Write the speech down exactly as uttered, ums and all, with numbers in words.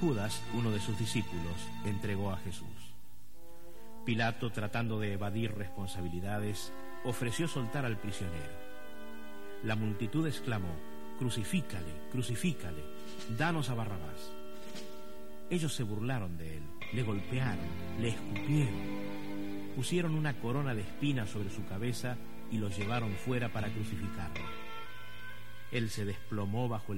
Judas, uno de sus discípulos, entregó a Jesús. Pilato, tratando de evadir responsabilidades, ofreció soltar al prisionero. La multitud exclamó: «Crucifícale, crucifícale, danos a Barrabás». Ellos se burlaron de él, le golpearon, le escupieron, pusieron una corona de espinas sobre su cabeza y lo llevaron fuera para crucificarlo. Él se desplomó bajo el